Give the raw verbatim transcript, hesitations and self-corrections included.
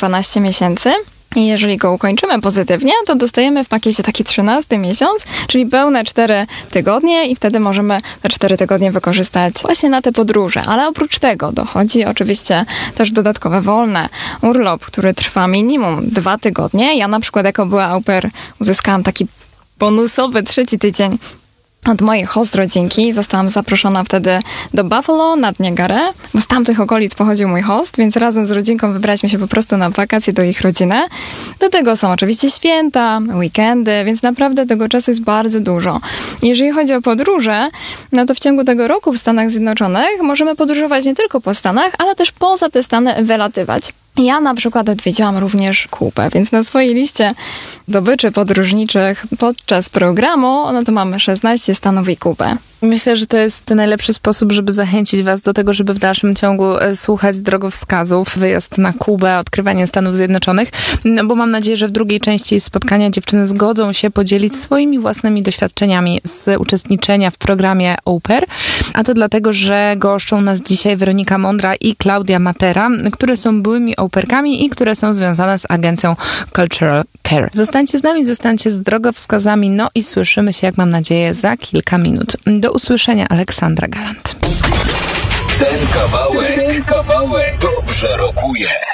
dwanaście miesięcy. I jeżeli go ukończymy pozytywnie, to dostajemy w pakiecie taki trzynasty miesiąc, czyli pełne cztery tygodnie i wtedy możemy te cztery tygodnie wykorzystać właśnie na te podróże. Ale oprócz tego dochodzi oczywiście też dodatkowe wolne. Urlop, który trwa minimum dwa tygodnie. Ja na przykład jako była au pair uzyskałam taki bonusowy trzeci tydzień od mojej host rodzinki. Zostałam zaproszona wtedy do Buffalo nad Niagarę, bo z tamtych okolic pochodził mój host, więc razem z rodzinką wybraliśmy się po prostu na wakacje do ich rodziny. Do tego są oczywiście święta, weekendy, więc naprawdę tego czasu jest bardzo dużo. Jeżeli chodzi o podróże, no to w ciągu tego roku w Stanach Zjednoczonych możemy podróżować nie tylko po Stanach, ale też poza te Stany wylatywać. Ja na przykład odwiedziłam również Kubę, więc na swojej liście zdobyczy podróżniczych podczas programu, no to mamy szesnaście stanów i Kubę. Myślę, że to jest najlepszy sposób, żeby zachęcić was do tego, żeby w dalszym ciągu słuchać drogowskazów, wyjazd na Kubę, odkrywanie Stanów Zjednoczonych, no bo mam nadzieję, że w drugiej części spotkania dziewczyny zgodzą się podzielić swoimi własnymi doświadczeniami z uczestniczenia w programie au pair, a to dlatego, że goszczą nas dzisiaj Weronika Mądra i Klaudia Matera, które są byłymi au pairkami i które są związane z agencją Cultural Care. Zostańcie z nami, zostańcie z drogowskazami, no i słyszymy się, jak mam nadzieję, za kilka minut. Do usłyszenia, Aleksandra Galant. Ten kawałek, ten kawałek dobrze rokuje.